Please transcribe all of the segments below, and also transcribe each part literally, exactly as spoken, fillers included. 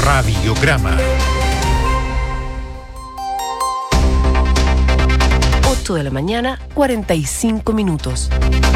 Radiograma. ocho de la mañana, cuarenta y cinco minutos.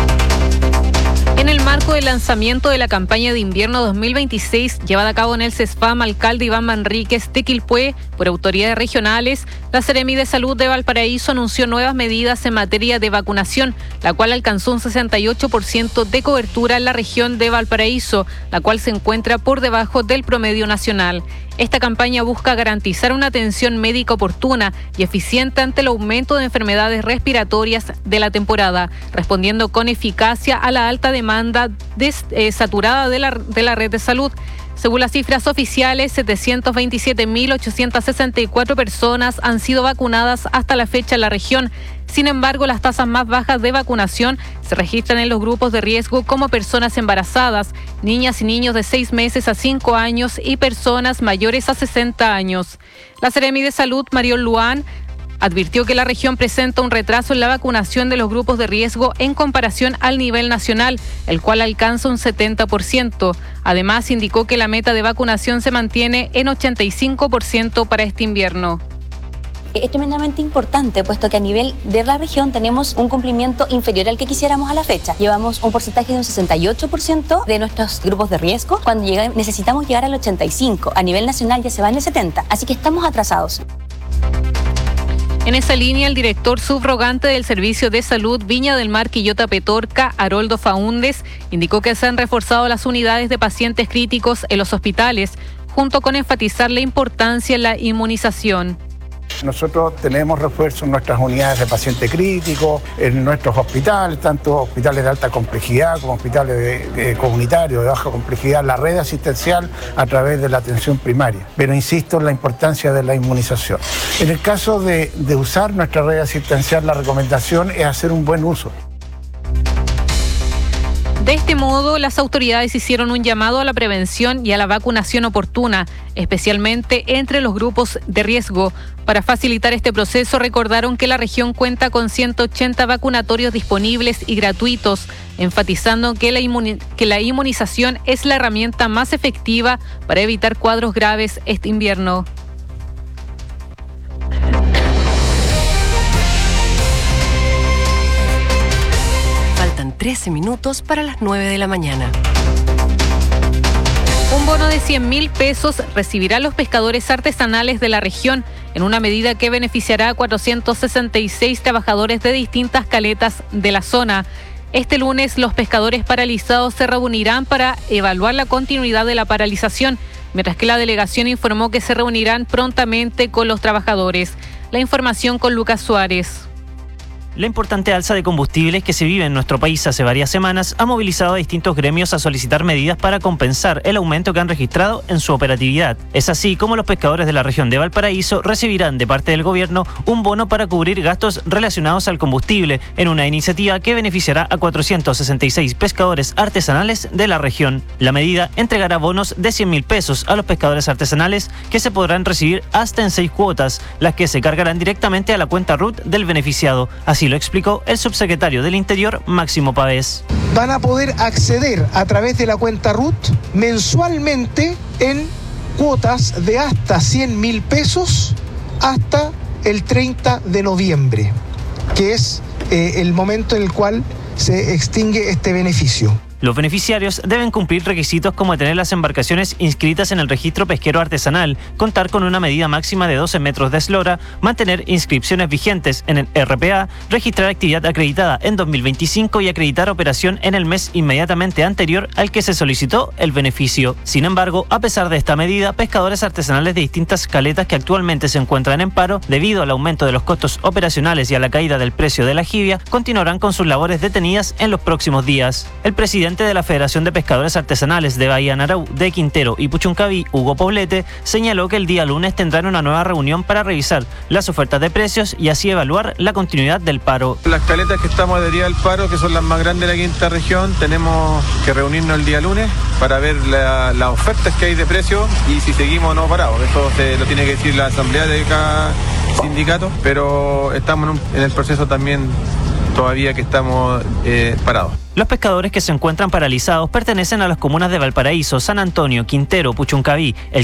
En el marco del lanzamiento de la campaña de invierno dos mil veintiséis, llevada a cabo en el CESFAM, alcalde Iván Manríquez de Quilpué, por autoridades regionales, la Seremi de Salud de Valparaíso anunció nuevas medidas en materia de vacunación, la cual alcanzó un sesenta y ocho por ciento de cobertura en la región de Valparaíso, la cual se encuentra por debajo del promedio nacional. Esta campaña busca garantizar una atención médica oportuna y eficiente ante el aumento de enfermedades respiratorias de la temporada, respondiendo con eficacia a la alta demanda des, eh, saturada de la, de la red de salud. Según las cifras oficiales, setecientos veintisiete mil ochocientas sesenta y cuatro personas han sido vacunadas hasta la fecha en la región. Sin embargo, las tasas más bajas de vacunación se registran en los grupos de riesgo como personas embarazadas, niñas y niños de seis meses a cinco años y personas mayores a sesenta años. La Seremi de Salud, Mariol Luán, advirtió que la región presenta un retraso en la vacunación de los grupos de riesgo en comparación al nivel nacional, el cual alcanza un setenta por ciento. Además, indicó que la meta de vacunación se mantiene en ochenta y cinco por ciento para este invierno. Es tremendamente importante, puesto que a nivel de la región tenemos un cumplimiento inferior al que quisiéramos a la fecha. Llevamos un porcentaje de un sesenta y ocho por ciento de nuestros grupos de riesgo, cuando llega, necesitamos llegar al ochenta y cinco por ciento. A nivel nacional ya se va en el setenta por ciento, así que estamos atrasados. En esa línea, el director subrogante del Servicio de Salud Viña del Mar Quillota Petorca, Haroldo Faúndez, indicó que se han reforzado las unidades de pacientes críticos en los hospitales, junto con enfatizar la importancia en la inmunización. Nosotros tenemos refuerzo en nuestras unidades de paciente crítico, en nuestros hospitales, tanto hospitales de alta complejidad como hospitales de, de comunitarios de baja complejidad, la red asistencial a través de la atención primaria. Pero insisto en la importancia de la inmunización. En el caso de, de usar nuestra red asistencial, la recomendación es hacer un buen uso. De este modo, las autoridades hicieron un llamado a la prevención y a la vacunación oportuna, especialmente entre los grupos de riesgo. Para facilitar este proceso, recordaron que la región cuenta con ciento ochenta vacunatorios disponibles y gratuitos, enfatizando que la, inmuni- que la inmunización es la herramienta más efectiva para evitar cuadros graves este invierno. trece minutos para las nueve de la mañana. Un bono de cien mil pesos recibirán los pescadores artesanales de la región en una medida que beneficiará a cuatrocientos sesenta y seis trabajadores de distintas caletas de la zona. Este lunes los pescadores paralizados se reunirán para evaluar la continuidad de la paralización, mientras que la delegación informó que se reunirán prontamente con los trabajadores. La información con Lucas Suárez. La importante alza de combustibles que se vive en nuestro país hace varias semanas ha movilizado a distintos gremios a solicitar medidas para compensar el aumento que han registrado en su operatividad. Es así como los pescadores de la región de Valparaíso recibirán de parte del gobierno un bono para cubrir gastos relacionados al combustible en una iniciativa que beneficiará a cuatrocientos sesenta y seis pescadores artesanales de la región. La medida entregará bonos de cien mil pesos a los pescadores artesanales que se podrán recibir hasta en seis cuotas, las que se cargarán directamente a la cuenta R U T del beneficiado. Así lo explicó el subsecretario del Interior, Máximo Pavés. Van a poder acceder a través de la cuenta R U T mensualmente en cuotas de hasta cien mil pesos hasta el treinta de noviembre, que es eh, el momento en el cual se extingue este beneficio. Los beneficiarios deben cumplir requisitos como tener las embarcaciones inscritas en el registro pesquero artesanal, contar con una medida máxima de doce metros de eslora, mantener inscripciones vigentes en el R P A, registrar actividad acreditada en dos mil veinticinco y acreditar operación en el mes inmediatamente anterior al que se solicitó el beneficio. Sin embargo, a pesar de esta medida, pescadores artesanales de distintas caletas que actualmente se encuentran en paro debido al aumento de los costos operacionales y a la caída del precio de la jibia, continuarán con sus labores detenidas en los próximos días. El presidente de la Federación de Pescadores Artesanales de Bahía Narau, de Quintero y Puchuncaví, Hugo Poblete, señaló que el día lunes tendrán una nueva reunión para revisar las ofertas de precios y así evaluar la continuidad del paro. Las caletas que estamos adheridas al paro, que son las más grandes de la quinta región, tenemos que reunirnos el día lunes para ver la, las ofertas que hay de precios y si seguimos o no parados. Eso se lo tiene que decir la asamblea de cada sindicato, pero estamos en, un, en el proceso también todavía que estamos eh, parados. Los pescadores que se encuentran paralizados pertenecen a las comunas de Valparaíso, San Antonio, Quintero, Puchuncaví, El